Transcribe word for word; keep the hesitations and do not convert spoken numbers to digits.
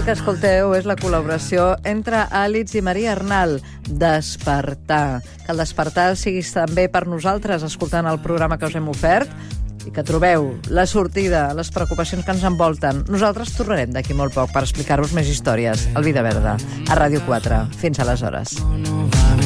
que escolteu és la col·laboració entre Àlits i Maria Arnal, Despertar. Que el despertar sigui també per nosaltres, escoltant el programa que us hem ofert, i que trobeu la sortida a les preocupacions que ens envolten. Nosaltres tornarem d'aquí molt poc per explicar-vos més històries al Vida Verda, a Ràdio quatre. Fins aleshores.